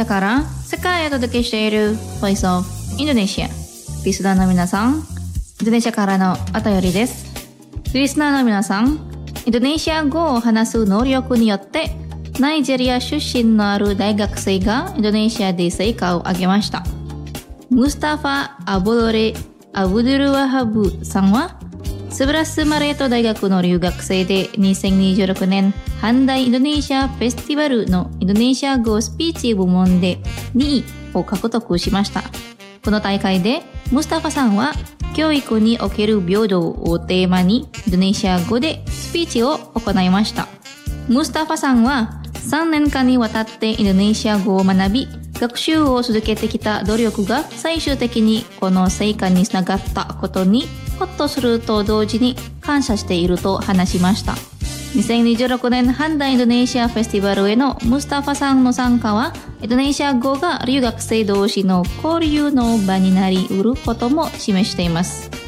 だから世界へお届けしている Voice of Indonesia。 リスナーの皆さん、インドネシアからのお便りです。リスナーの皆さん、インドネシア語を話す能力によってナイジェリア出身のある大学生がインドネシアで成果を上げました。ムスタファ・アボドレ・アブドゥル・ワハブさんは11マレート大学の留学生で2026年ハンダイインドネシアフェスティバルのインドネシア語スピーチ部門で2位を獲得しました。この大会でムスタファさんは教育における平等をテーマにインドネシア語でスピーチを行いました。ムスタファさんは3年間にわたってインドネシア語を学び、学習を続けてきた努力が最終的にこの成果につながったことにほっとすると同時に感謝していると話しました。2026年ハンダインドネシアフェスティバルへのムスタファさんの参加はインドネシア語が留学生同士の交流の場になりうることも示しています。